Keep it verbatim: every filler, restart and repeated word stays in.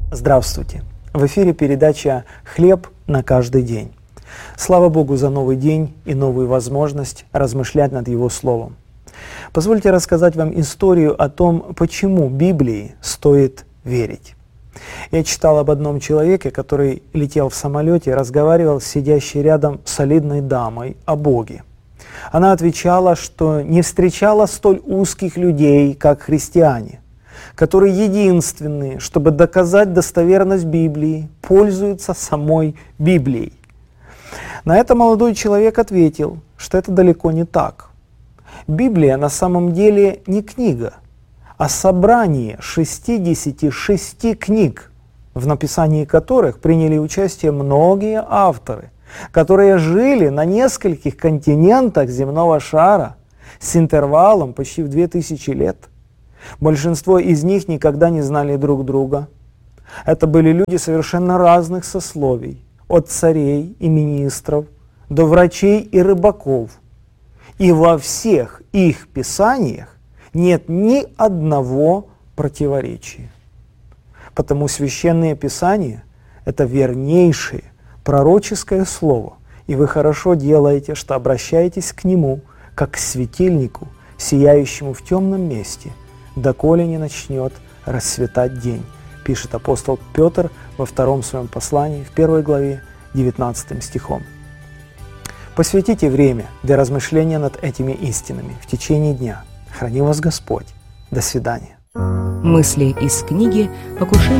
Здравствуйте! В эфире передача «Хлеб на каждый день». Слава Богу за новый день и новую возможность размышлять над Его Словом. Позвольте рассказать вам историю о том, почему Библии стоит верить. Я читал об одном человеке, который летел в самолете и разговаривал с сидящей рядом солидной дамой о Боге. Она отвечала, что не встречала столь узких людей, как христиане, которые единственные, чтобы доказать достоверность Библии, пользуются самой Библией. На это молодой человек ответил, что это далеко не так. Библия на самом деле не книга, а собрание шестидесяти шести книг, в написании которых приняли участие многие авторы, которые жили на нескольких континентах земного шара с интервалом почти в две тысячи лет. Большинство из них никогда не знали друг друга. Это были люди совершенно разных сословий, от царей и министров до врачей и рыбаков. И во всех их писаниях нет ни одного противоречия. Потому священные писания – это вернейшее пророческое слово, и вы хорошо делаете, что обращаетесь к нему, как к светильнику, сияющему в темном месте, доколе не начнет расцветать день, пишет апостол Петр во втором своем послании, в первой главе, девятнадцатым стихом. Посвятите время для размышления над этими истинами в течение дня. Храни вас Господь. До свидания. Мысли из книги «Покушение